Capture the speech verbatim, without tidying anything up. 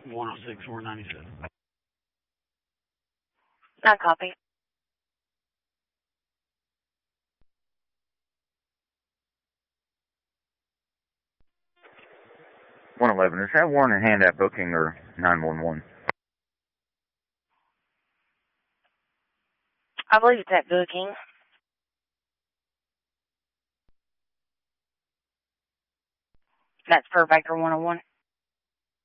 one oh six, four ninety-seven. Not copy. one eleven, is that one in hand at booking or nine one one? I believe it's at booking. That's for Baker one oh one.